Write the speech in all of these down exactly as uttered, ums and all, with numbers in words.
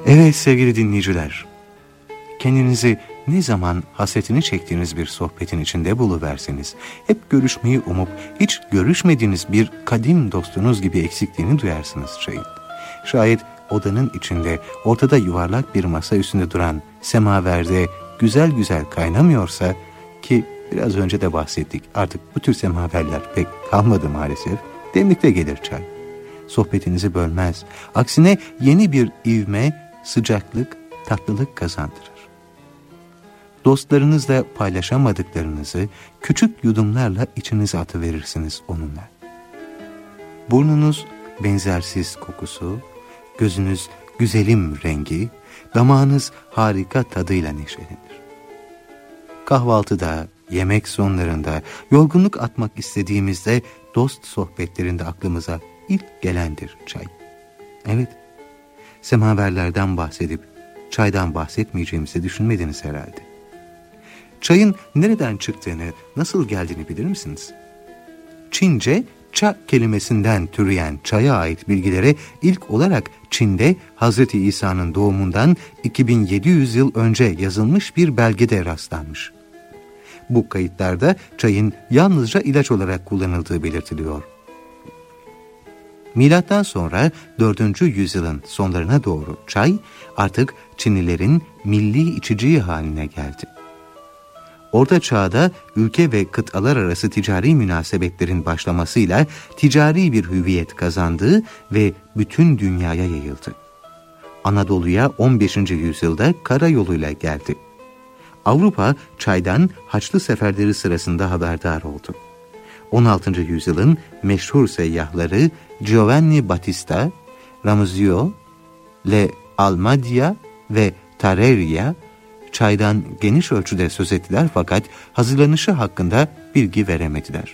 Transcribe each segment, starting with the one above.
Evet sevgili dinleyiciler, kendinizi ne zaman hasretini çektiğiniz bir sohbetin içinde buluverseniz, hep görüşmeyi umup hiç görüşmediğiniz bir kadim dostunuz gibi eksikliğini duyarsınız çayın. Şayet odanın içinde ortada yuvarlak bir masa üstünde duran semaverde güzel güzel kaynamıyorsa, ki biraz önce de bahsettik, artık bu tür semaverler pek kalmadı maalesef, demlikte gelir çay. Sohbetinizi bölmez, aksine yeni bir ivme, sıcaklık, tatlılık kazandırır. Dostlarınızla paylaşamadıklarınızı küçük yudumlarla içinize atıverirsiniz onunla. Burnunuz benzersiz kokusu, gözünüz güzelim rengi, damağınız harika tadıyla neşelenir. Kahvaltıda, yemek sonlarında, yorgunluk atmak istediğimizde dost sohbetlerinde aklımıza ilk gelendir çay. Evet, semaverlerden bahsedip çaydan bahsetmeyeceğimizi düşünmediniz herhalde. Çayın nereden çıktığını, nasıl geldiğini bilir misiniz? Çince, ça kelimesinden türeyen çaya ait bilgilere ilk olarak Çin'de Hazreti İsa'nın doğumundan iki bin yedi yüz yıl önce yazılmış bir belgede rastlanmış. Bu kayıtlarda çayın yalnızca ilaç olarak kullanıldığı belirtiliyor. Milattan sonra dördüncü yüzyılın sonlarına doğru çay artık Çinlilerin milli içeceği haline geldi. Orta Çağ'da ülke ve kıtalar arası ticari münasebetlerin başlamasıyla ticari bir hüviyet kazandı ve bütün dünyaya yayıldı. Anadolu'ya on beşinci yüzyılda karayoluyla geldi. Avrupa çaydan Haçlı seferleri sırasında haberdar oldu. on altıncı yüzyılın meşhur seyyahları Giovanni Battista, Ramuzio, Le Almadia ve Tarreria çaydan geniş ölçüde söz ettiler fakat hazırlanışı hakkında bilgi veremediler.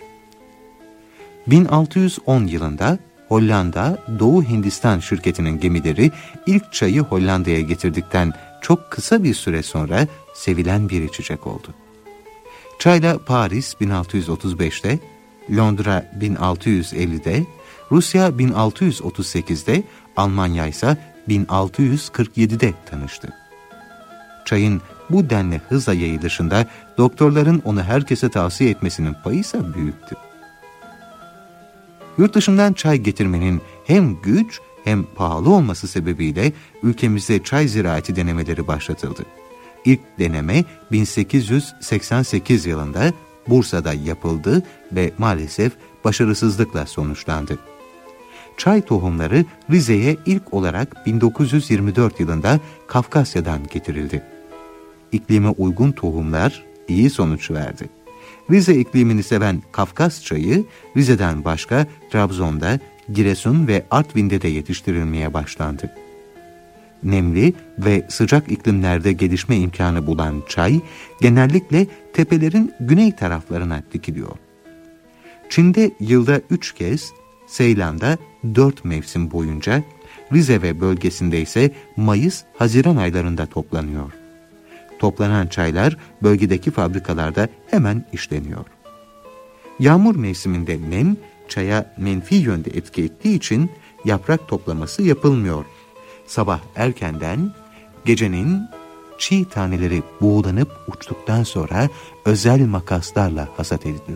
bin altı yüz on yılında Hollanda Doğu Hindistan şirketinin gemileri ilk çayı Hollanda'ya getirdikten çok kısa bir süre sonra sevilen bir içecek oldu. Çayla Paris bin altı yüz otuz beşte, Londra bin altı yüz ellide, Rusya bin altı yüz otuz sekizde, Almanya ise bin altı yüz kırk yedide tanıştı. Çayın bu denli hızla yayılışında doktorların onu herkese tavsiye etmesinin payı ise büyüktü. Yurt dışından çay getirmenin hem güç hem pahalı olması sebebiyle ülkemizde çay ziraati denemeleri başlatıldı. İlk deneme bin sekiz yüz seksen sekiz yılında Bursa'da yapıldı ve maalesef başarısızlıkla sonuçlandı. Çay tohumları Rize'ye ilk olarak bin dokuz yüz yirmi dört yılında Kafkasya'dan getirildi. İklime uygun tohumlar iyi sonuç verdi. Rize iklimini seven Kafkas çayı Rize'den başka Trabzon'da, Giresun ve Artvin'de de yetiştirilmeye başlandı. Nemli ve sıcak iklimlerde gelişme imkanı bulan çay genellikle tepelerin güney taraflarına dikiliyor. Çin'de yılda üç kez, Seylan'da dört mevsim boyunca, Rize ve bölgesinde ise Mayıs-Haziran aylarında toplanıyor. Toplanan çaylar bölgedeki fabrikalarda hemen işleniyor. Yağmur mevsiminde nem, çaya menfi yönde etki ettiği için yaprak toplaması yapılmıyor. Sabah erkenden gecenin çiğ taneleri buğulanıp uçtuktan sonra özel makaslarla hasat ediliyor.